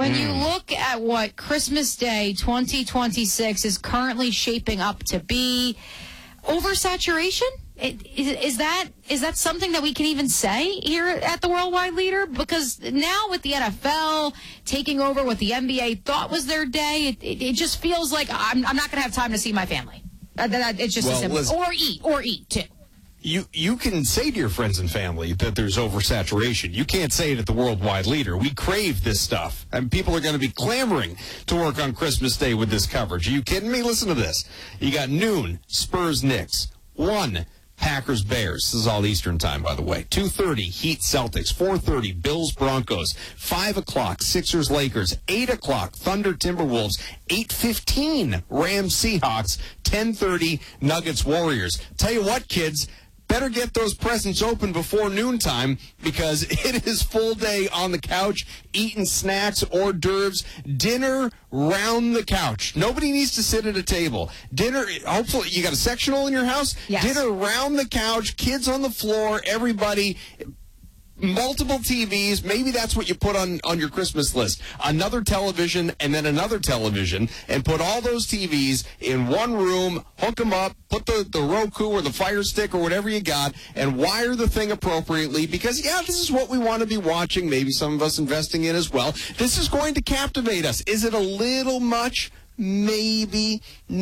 when you look at what Christmas Day 2026 is currently shaping up to be, oversaturation? Is that something that we can even say here at the Worldwide Leader? Because now with the NFL taking over what the NBA thought was their day, it just feels like I'm not going to have time to see my family. It's just as simple. Or eat too. You can say to your friends and family that there's oversaturation. You can't say it at the Worldwide Leader. We crave this stuff. And people are going to be clamoring to work on Christmas Day with this coverage. Are you kidding me? Listen to this. You got noon, Spurs-Knicks. 1, Packers-Bears. This is all Eastern time, by the way. 2:30, Heat-Celtics. 4:30, Bills-Broncos. 5 o'clock, Sixers-Lakers. 8 o'clock, Thunder-Timberwolves. 8:15, Rams-Seahawks. 10:30, Nuggets-Warriors. Tell you what, kids, better get those presents open before noontime because it is full day on the couch, eating snacks, hors d'oeuvres, dinner round the couch. Nobody needs to sit at a table. Dinner, hopefully, you got a sectional in your house? Yes. Dinner round the couch, kids on the floor, everybody. Multiple TVs, maybe that's what you put on your Christmas list. Another television and then another television, and put all those TVs in one room, hook them up, put the Roku or the Fire Stick or whatever you got, and wire the thing appropriately because, this is what we want to be watching, maybe some of us investing in as well. This is going to captivate us. Is it a little much? Maybe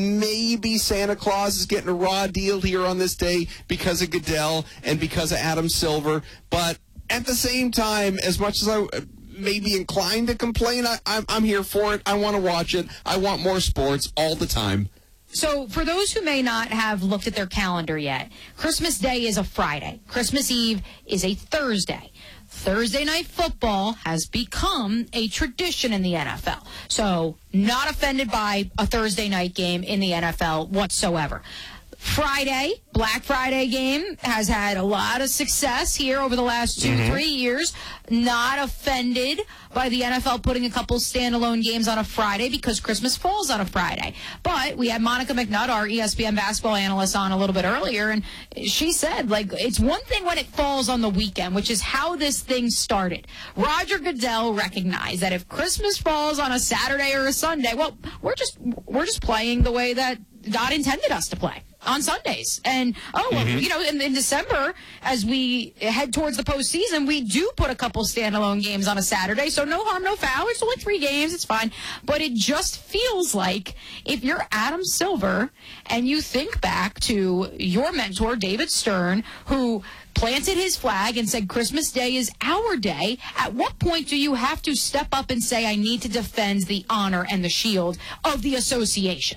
Santa Claus is getting a raw deal here on this day because of Goodell and because of Adam Silver, but at the same time, as much as I may be inclined to complain, I'm here for it. I want to watch it. I want more sports all the time. So for those who may not have looked at their calendar yet, Christmas Day is a Friday. Christmas Eve is a Thursday. Thursday night football has become a tradition in the NFL. So not offended by a Thursday night game in the NFL whatsoever. Friday, Black Friday game has had a lot of success here over the last 2-3 years. Not offended by the NFL putting a couple standalone games on a Friday because Christmas falls on a Friday. But we had Monica McNutt, our ESPN basketball analyst, on a little bit earlier, and she said, it's one thing when it falls on the weekend, which is how this thing started. Roger Goodell recognized that if Christmas falls on a Saturday or a Sunday, well, we're just playing the way that God intended us to play on Sundays. And, in December, as we head towards the postseason, we do put a couple standalone games on a Saturday. So no harm, no foul. It's only 3 games. It's fine. But it just feels like if you're Adam Silver and you think back to your mentor, David Stern, who planted his flag and said Christmas Day is our day, at what point do you have to step up and say, I need to defend the honor and the shield of the association?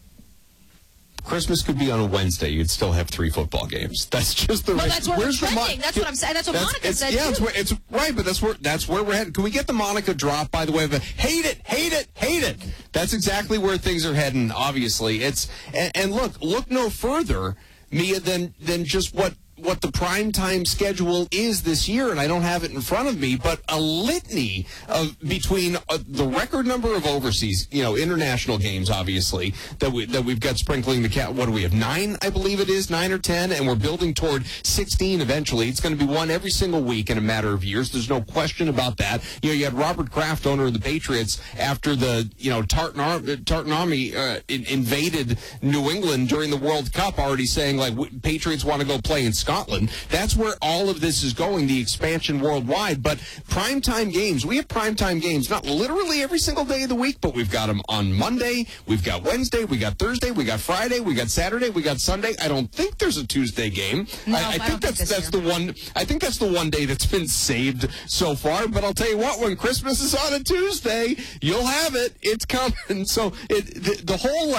Christmas could be on a Wednesday. You'd still have 3 football games. That's just the. Well, that's where we're trending. That's what I'm saying. That's what Monica said too. It's right, but that's where we're heading. Can we get the Monica drop? By the way, but hate it. That's exactly where things are heading. Obviously, and look no further, Mia, than just what the primetime schedule is this year, and I don't have it in front of me, but a litany of between the record number of overseas, international games, obviously, that we've got sprinkling the cat. What do we have? 9, I believe it is, 9 or 10, and we're building toward 16 eventually. It's going to be one every single week in a matter of years. There's no question about that. You had Robert Kraft, owner of the Patriots, after the Tartan Army invaded New England during the World Cup, already saying Patriots want to go play in Scotland. That's where all of this is going, the expansion worldwide. But primetime games, we have primetime games, not literally every single day of the week, but we've got them on Monday, we've got Wednesday, we got Thursday, we got Friday, we got Saturday, we got Sunday. I don't think there's a Tuesday game. No, I think that's the one. I think that's the one day that's been saved so far. But I'll tell you what, when Christmas is on a Tuesday, you'll have it. It's coming. So the whole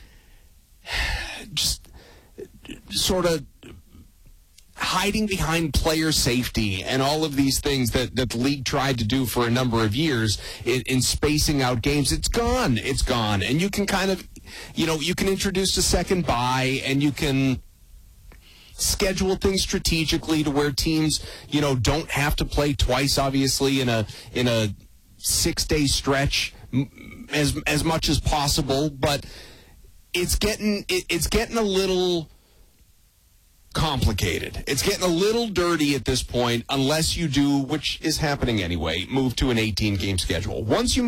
just sort of hiding behind player safety and all of these things that the league tried to do for a number of years in spacing out games, it's gone. And you can kind of, you can introduce a second bye, and you can schedule things strategically to where teams, don't have to play twice, obviously, in a 6-day stretch as much as possible. But it's getting a little complicated. It's getting a little dirty at this point, unless you do, which is happening anyway, move to an 18-game schedule. Once you